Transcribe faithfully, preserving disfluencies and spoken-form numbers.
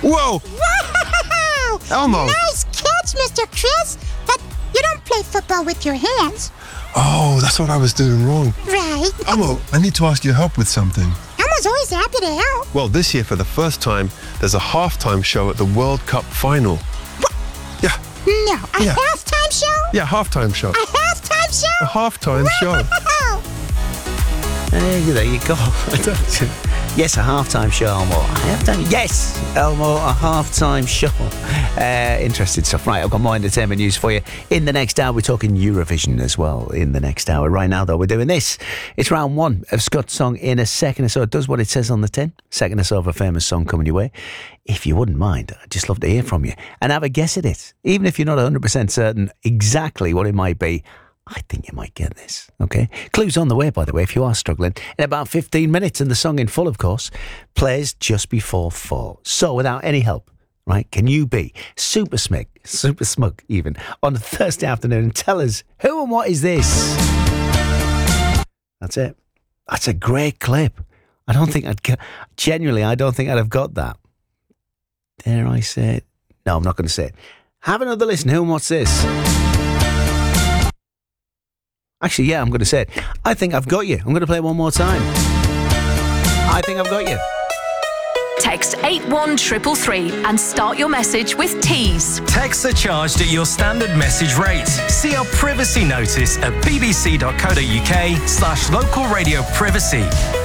Whoa! Wow! Elmo! Nice catch, Mister Chris. But you don't play football with your hands. Oh, that's what I was doing wrong. Right. Elmo, I need to ask your help with something. Elmo's always happy to help. Well, this year, for the first time, there's a halftime show at the World Cup final. What? Yeah. No, a Yeah. halftime show? Yeah, halftime show. A halftime show? A halftime show. Wow. Hey, there you go. Yes, a halftime show, Elmo. A halftime, yes, Elmo, a halftime show. Uh, interesting stuff. Right, I've got more entertainment news for you. In the next hour, we're talking Eurovision as well. In the next hour, right now, though, we're doing this. It's round one of Scott's song In a Second or So. It does what it says on the tin. Second or so of a famous song coming your way. If you wouldn't mind, I'd just love to hear from you and have a guess at it. Even if you're not one hundred percent certain exactly what it might be, I think you might get this, okay? Clues on the way, by the way, if you are struggling. In about fifteen minutes, and the song in full, of course, plays just before four. So, without any help, right, can you be super smug, super smug even, on a Thursday afternoon and tell us who and what is this? That's it. That's a great clip. I don't think I'd, genuinely, I don't think I'd have got that. Dare I say it? No, I'm not going to say it. Have another listen. Who and what's this? Actually, yeah, I'm going to say it. I think I've got you. I'm going to play it one more time. I think I've got you. Text eight one three three three and start your message with Tease. Texts are charged at your standard message rate. See our privacy notice at bbc.co.uk slash local radio privacy.